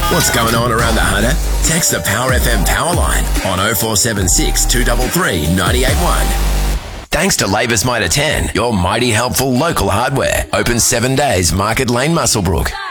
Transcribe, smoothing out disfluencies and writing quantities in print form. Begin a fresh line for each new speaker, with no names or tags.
What's going on around the Hunter? Text the Power FM power line on 0476 233 981. Thanks to Labor's Mitre 10, your mighty helpful local hardware. Open 7 days, Market Lane, Muswellbrook.